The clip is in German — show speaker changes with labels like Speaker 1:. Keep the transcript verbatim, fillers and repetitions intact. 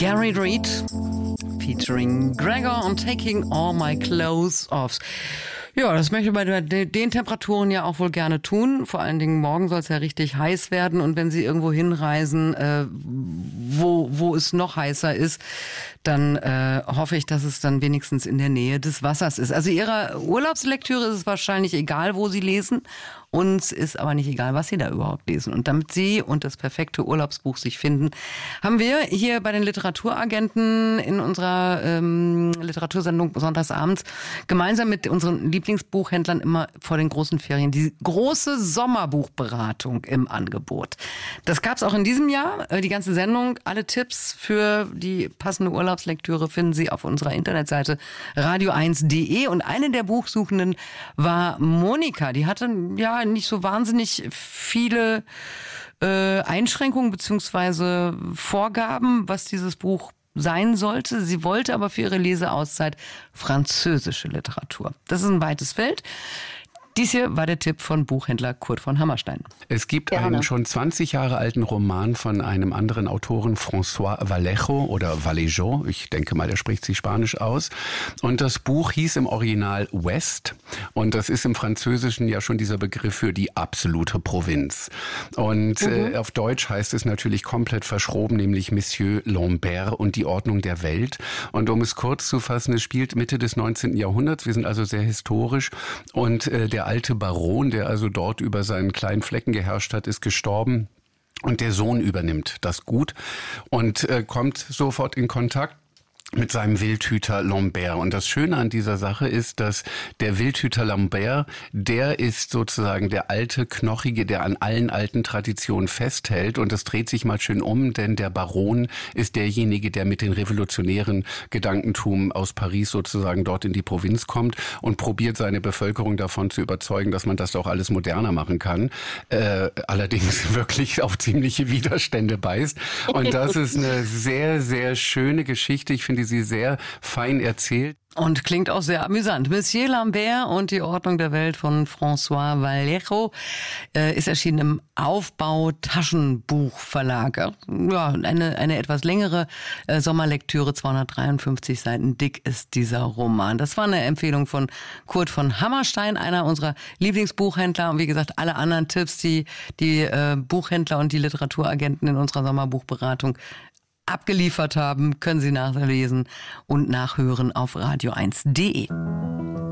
Speaker 1: Gary Reed featuring Gregor und Taking All My Clothes Off. Ja, das möchte ich bei den Temperaturen ja auch wohl gerne tun. Vor allen Dingen morgen soll es ja richtig heiß werden. Und wenn Sie irgendwo hinreisen, äh, wo, wo es noch heißer ist, dann äh, hoffe ich, dass es dann wenigstens in der Nähe des Wassers ist. Also Ihrer Urlaubslektüre ist es wahrscheinlich egal, wo Sie lesen. Uns ist aber nicht egal, was Sie da überhaupt lesen. Und damit Sie und das perfekte Urlaubsbuch sich finden, haben wir hier bei den Literaturagenten in unserer ähm, Literatursendung sonntagsabends gemeinsam mit unseren Lieblingsbuchhändlern immer vor den großen Ferien die große Sommerbuchberatung im Angebot. Das gab es auch in diesem Jahr. Die ganze Sendung, alle Tipps für die passende Urlaubslektüre finden Sie auf unserer Internetseite radio eins punkt de. Und eine der Buchsuchenden war Monika. Die hatte ja nicht so wahnsinnig viele äh, Einschränkungen beziehungsweise Vorgaben, was dieses Buch sein sollte. Sie wollte aber für ihre Leseauszeit französische Literatur. Das ist ein weites Feld. Dies hier war der Tipp von Buchhändler Kurt von Hammerstein.
Speaker 2: Es gibt Gerne. einen schon zwanzig Jahre alten Roman von einem anderen Autoren, François Vallejo oder Vallejo. Ich denke mal, der spricht sich Spanisch aus. Und das Buch hieß im Original West. Und das ist im Französischen ja schon dieser Begriff für die absolute Provinz. Und mhm. äh, auf Deutsch heißt es natürlich komplett verschroben, nämlich Monsieur Lambert und die Ordnung der Welt. Und um es kurz zu fassen, es spielt Mitte des neunzehnten Jahrhunderts. Wir sind also sehr historisch. Und äh, der Der alte Baron, der also dort über seinen kleinen Flecken geherrscht hat, ist gestorben und der Sohn übernimmt das Gut und äh, kommt sofort in Kontakt mit seinem Wildhüter Lambert. Und das Schöne an dieser Sache ist, dass der Wildhüter Lambert, der ist sozusagen der alte Knochige, der an allen alten Traditionen festhält. Und das dreht sich mal schön um, denn der Baron ist derjenige, der mit den revolutionären Gedankentum aus Paris sozusagen dort in die Provinz kommt und probiert, seine Bevölkerung davon zu überzeugen, dass man das doch alles moderner machen kann. Äh, allerdings wirklich auf ziemliche Widerstände beißt. Und das ist eine sehr, sehr schöne Geschichte. Ich finde sie sehr fein erzählt.
Speaker 1: Und klingt auch sehr amüsant. Monsieur Lambert und die Ordnung der Welt von François Vallejo äh, ist erschienen im Aufbau-Taschenbuchverlag. Ja, eine, eine etwas längere äh, Sommerlektüre, zweihundertdreiundfünfzig Seiten dick ist dieser Roman. Das war eine Empfehlung von Kurt von Hammerstein, einer unserer Lieblingsbuchhändler. Und wie gesagt, alle anderen Tipps, die die äh, Buchhändler und die Literaturagenten in unserer Sommerbuchberatung abgeliefert haben, können Sie nachlesen und nachhören auf radio eins punkt de.